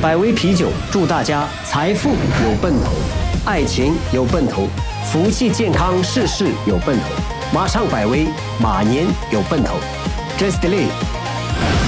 百威啤酒祝大家财富有奔头，爱情有奔头，福气健康事事有奔头。马上百威，马年有奔头。Just delay。